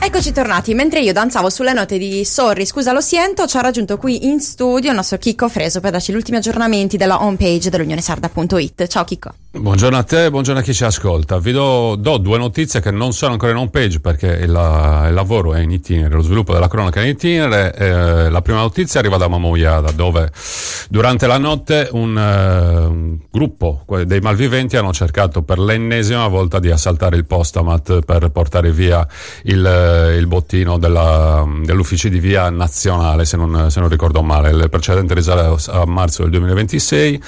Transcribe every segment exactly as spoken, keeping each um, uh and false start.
Eccoci tornati. Mentre io danzavo sulle note di Sorry, scusa lo siento, ci ha raggiunto qui in studio il nostro Chicco Freso per darci gli ultimi aggiornamenti della homepage dell'unione sarda punto it. Ciao Chicco. Buongiorno a te, buongiorno a chi ci ascolta. Vi do, do due notizie che non sono ancora in homepage perché il, il lavoro è in itinere, lo sviluppo della cronaca è in itinere. Eh, la prima notizia arriva da Mamoiada, dove durante la notte un, uh, un gruppo dei malviventi hanno cercato per l'ennesima volta di assaltare il Postamat per portare via il, il bottino della, dell'ufficio di via nazionale, se non, se non ricordo male. Il precedente risale a marzo del duemilaventisei.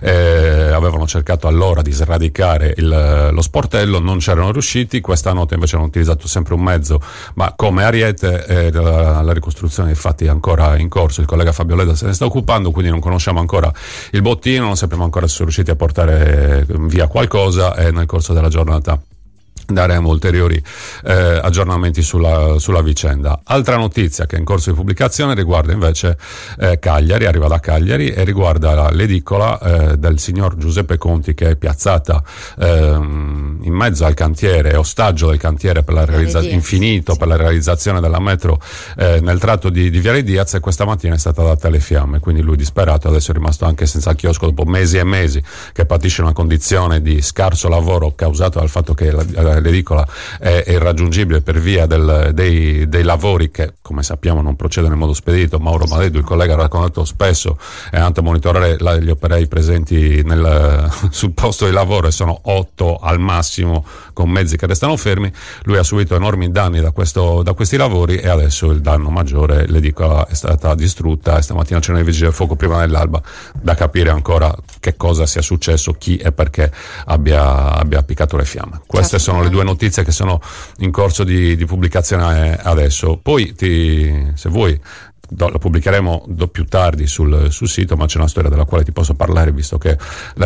Eh, avevano cercato allora di sradicare il, lo sportello, non c'erano riusciti. Questa notte invece hanno utilizzato sempre un mezzo, ma come ariete. Eh, la, la ricostruzione dei fatti è ancora in corso, il collega Fabio Leda se ne sta occupando, quindi non conosciamo ancora il bottino, non sappiamo ancora se sono riusciti a portare via qualcosa, e nel corso della giornata daremo ulteriori eh, aggiornamenti sulla, sulla vicenda. Altra notizia che è in corso di pubblicazione riguarda invece eh, Cagliari, arriva da Cagliari e riguarda l'edicola eh, del signor Giuseppe Conti, che è piazzata eh, in mezzo al cantiere, ostaggio del cantiere per la realizza- infinito sì. per la realizzazione della metro eh, nel tratto di, di Viale Diaz, e questa mattina è stata data alle fiamme, quindi lui disperato adesso è rimasto anche senza il chiosco dopo mesi e mesi che patisce una condizione di scarso lavoro causato dal fatto che la, l'edicola è irraggiungibile per via del, dei, dei lavori che, come sappiamo, non procedono in modo spedito. Mauro Maleddu, il collega, ha raccontato spesso, è andato a monitorare la, gli operai presenti nel, sul posto di lavoro, e sono otto al massimo con mezzi che restano fermi. Lui ha subito enormi danni da, questo, da questi lavori, e adesso il danno maggiore, l'edicola è stata distrutta e stamattina c'erano i vigili del fuoco prima dell'alba, da capire ancora che cosa sia successo, chi e perché abbia, abbia appiccato le fiamme. Queste sono le due notizie che sono in corso di, di pubblicazione adesso. Poi ti, se vuoi do, la pubblicheremo do, più tardi sul, sul sito, ma c'è una storia della quale ti posso parlare, visto che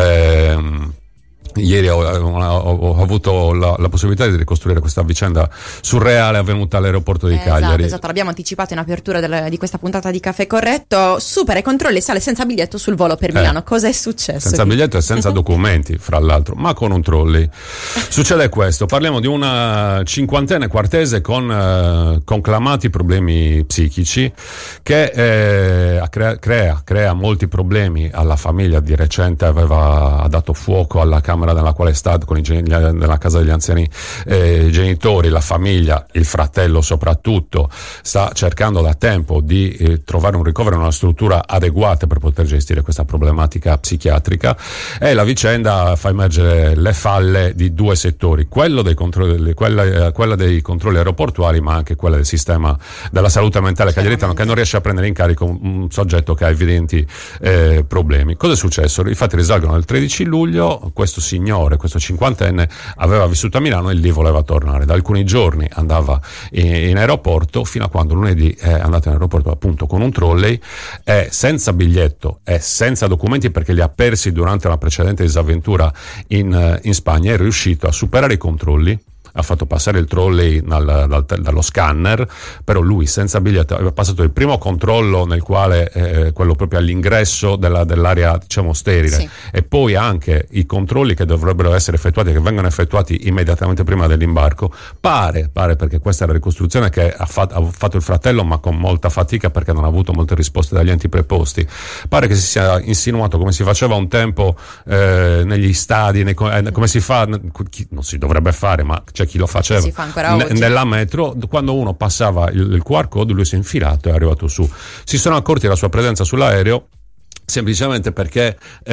le, ieri ho, ho, ho avuto la, la possibilità di ricostruire questa vicenda surreale avvenuta all'aeroporto di eh, Cagliari. Esatto, esatto, l'abbiamo anticipato in apertura del, di questa puntata di Caffè Corretto. Supera i controlli, sale senza biglietto sul volo per Milano. Eh, Cosa è successo? Senza biglietto e senza documenti, fra l'altro, ma con un trolley. Succede questo: parliamo di una cinquantenne quartese con eh, conclamati problemi psichici, che eh, crea, crea, crea molti problemi alla famiglia. Di recente aveva dato fuoco alla camera nella quale è stato, con i gen- nella casa degli anziani eh, genitori. La famiglia, il fratello soprattutto, sta cercando da tempo di eh, trovare un ricovero in una struttura adeguata per poter gestire questa problematica psichiatrica, e la vicenda fa emergere le falle di due settori: quello dei controlli, quella, eh, quella dei controlli aeroportuali, ma anche quella del sistema della salute mentale cagliaritano, che non riesce a prendere in carico un, un soggetto che ha evidenti eh, problemi. Cosa è successo? I fatti risalgono al tredici luglio. Questo signore, questo cinquantenne, aveva vissuto a Milano e lì voleva tornare. Da alcuni giorni andava in, in aeroporto, fino a quando lunedì è andato in aeroporto appunto con un trolley, e senza biglietto e senza documenti, perché li ha persi durante una precedente disavventura in, in Spagna. È riuscito a superare i controlli, ha fatto passare il trolley dal, dal, dallo scanner, però lui senza biglietto aveva passato il primo controllo, nel quale eh, quello proprio all'ingresso della, dell'area, diciamo, sterile, sì. E poi anche i controlli che dovrebbero essere effettuati, che vengono effettuati immediatamente prima dell'imbarco. Pare, pare perché questa è la ricostruzione che ha, fat, ha fatto il fratello, ma con molta fatica, perché non ha avuto molte risposte dagli enti preposti. Pare che si sia insinuato, come si faceva un tempo eh, negli stadi, nei, eh, come si fa, non si dovrebbe fare, ma c'è chi lo faceva si fa ancora n- oggi. Nella metro, quando uno passava il, il Q R code, lui si è infilato e è arrivato su. Si sono accorti della sua presenza sull'aereo semplicemente perché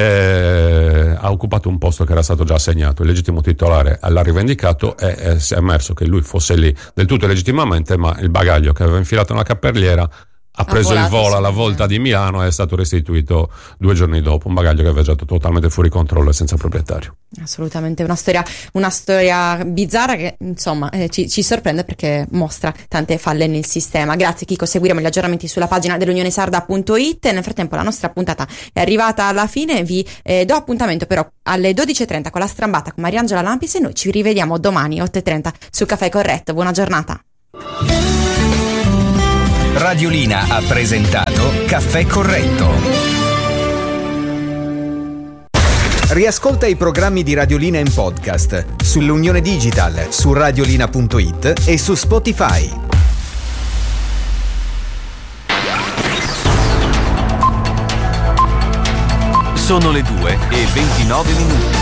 eh, ha occupato un posto che era stato già assegnato. Il legittimo titolare l'ha rivendicato, e eh, si è emerso che lui fosse lì del tutto legittimamente, ma il bagaglio che aveva infilato nella cappelliera ha preso il volo alla volta di Milano e è stato restituito due giorni dopo, un bagaglio che aveva già totalmente fuori controllo e senza proprietario. Assolutamente una storia, una storia bizzarra che insomma eh, ci, ci sorprende, perché mostra tante falle nel sistema. Grazie Chico, seguiremo gli aggiornamenti sulla pagina dell'unione sarda punto it. Nel frattempo la nostra puntata è arrivata alla fine, vi eh, do appuntamento però alle dodici e trenta con la strambata con Mariangela Lampis, e noi ci rivediamo domani otto e trenta su Caffè Corretto. Buona giornata. Radiolina ha presentato Caffè Corretto. Riascolta i programmi di Radiolina in podcast sull'Unione Digital, su radiolina punto it e su Spotify. Sono le due e ventinove minuti.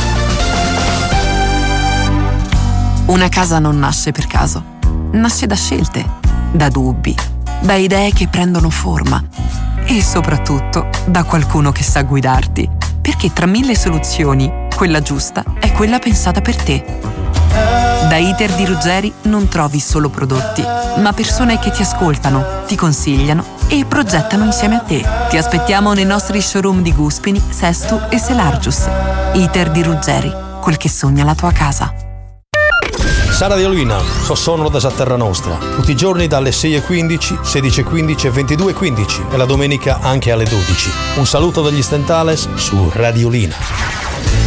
Una casa non nasce per caso, nasce da scelte, da dubbi, da idee che prendono forma e soprattutto da qualcuno che sa guidarti, perché tra mille soluzioni, quella giusta è quella pensata per te. Da Iter di Ruggeri non trovi solo prodotti, ma persone che ti ascoltano, ti consigliano e progettano insieme a te. Ti aspettiamo nei nostri showroom di Guspini, Sestu e Selargius. Iter di Ruggeri, quel che sogna la tua casa. Sara Radiolina, so sono da Terra Nostra, tutti i giorni dalle sei e quindici, sedici e quindici e ventidue e quindici e la domenica anche alle dodici. Un saluto dagli Stentales su Radiolina.